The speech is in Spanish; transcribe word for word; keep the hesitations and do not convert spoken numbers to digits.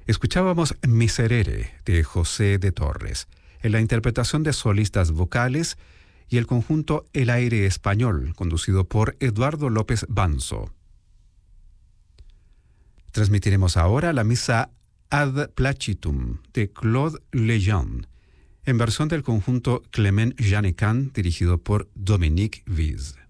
Escuchábamos Miserere de José de Torres, en la interpretación de solistas vocales y el conjunto El Aire Español, conducido por Eduardo López Banzo. Transmitiremos ahora la misa Ad Placitum de Claude Lejeune, en versión del conjunto Clement Jeannequin, dirigido por Dominique Vize.